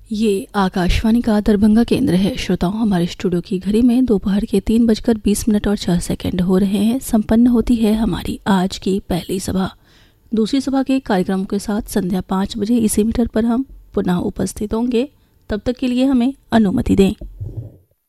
ये आकाशवाणी का दरभंगा केंद्र है। श्रोताओं, हमारे स्टूडियो की घड़ी में दोपहर के 3:20 और 6 सेकंड हो रहे हैं। संपन्न होती है हमारी आज की पहली सभा। दूसरी सभा के कार्यक्रमों के साथ संध्या 5 बजे इसी मीटर पर हम पुनः उपस्थित होंगे। तब तक के लिए हमें अनुमति दें।